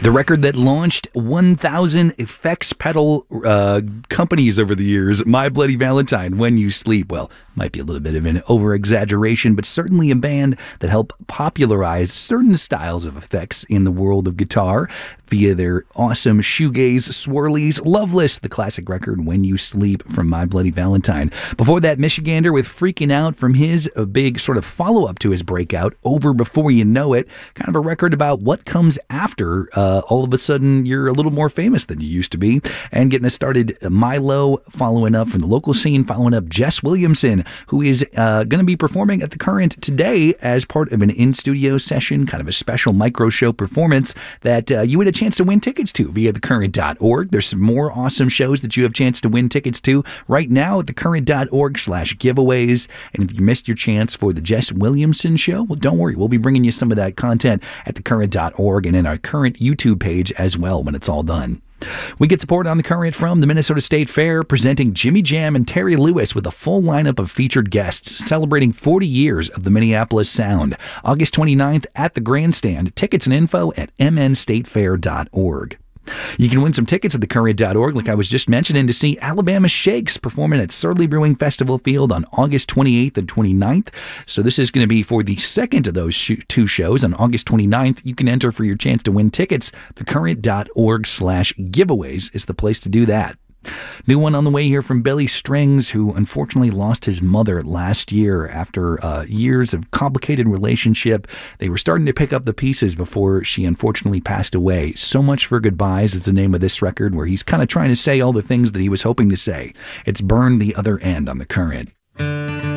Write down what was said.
The record that launched 1,000 effects pedal companies over the years, My Bloody Valentine, When You Sleep. Well, might be a little bit of an over-exaggeration, but certainly a band that helped popularize certain styles of effects in the world of guitar via their awesome shoegaze swirlies. Loveless, the classic record When You Sleep from My Bloody Valentine. Before that, Michigander with Freaking Out from his big sort of follow-up to his breakout, Over Before You Know It. Kind of a record about what comes after all of a sudden you're a little more famous than you used to be. And getting us started, Milo following up from the local scene, following up Jess Williamson, who is going to be performing at the Current today as part of an in-studio session, kind of a special micro show performance that you had a chance to win tickets to via thecurrent.org. There's some more awesome shows that you have a chance to win tickets to right now at thecurrent.org/giveaways. And if you missed your chance for the Jess Williamson show, well, don't worry. We'll be bringing you some of that content at thecurrent.org and in our Current YouTube page as well when it's all done. We get support on the Current from the Minnesota State Fair, presenting Jimmy Jam and Terry Lewis with a full lineup of featured guests celebrating 40 years of the Minneapolis Sound. August 29th at the Grandstand. Tickets and info at mnstatefair.org. You can win some tickets at thecurrent.org, like I was just mentioning, to see Alabama Shakes performing at Surly Brewing Festival Field on August 28th and 29th. So this is going to be for the second of those two shows on August 29th. You can enter for your chance to win tickets. Thecurrent.org/giveaways is the place to do that. New one on the way here from Billy Strings, who unfortunately lost his mother last year after years of complicated relationship. They were starting to pick up the pieces before she unfortunately passed away. So Much for Goodbyes is the name of this record, where he's kind of trying to say all the things that he was hoping to say. It's Burn the Other End on the Current.